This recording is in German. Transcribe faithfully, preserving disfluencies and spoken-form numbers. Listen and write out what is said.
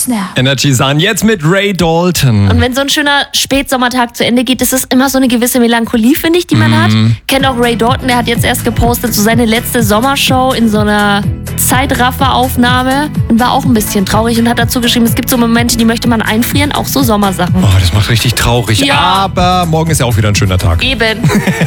Snap. Energy Sun jetzt mit Ray Dalton. Und wenn so ein schöner Spätsommertag zu Ende geht, ist es immer so eine gewisse Melancholie, finde ich, die man hat. Kennt auch Ray Dalton, der hat jetzt erst gepostet, so seine letzte Sommershow in so einer Zeitrafferaufnahme und war auch ein bisschen traurig und hat dazu geschrieben, es gibt so Momente, die möchte man einfrieren, auch so Sommersachen. Oh, das macht richtig traurig. Ja. Aber morgen ist ja auch wieder ein schöner Tag. Eben.